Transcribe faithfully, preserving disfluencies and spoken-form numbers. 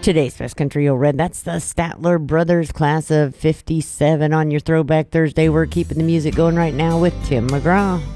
Today's Best Country Old Red, that's the Statler Brothers class of fifty-seven on your Throwback Thursday. We're keeping the music going right now with Tim McGraw.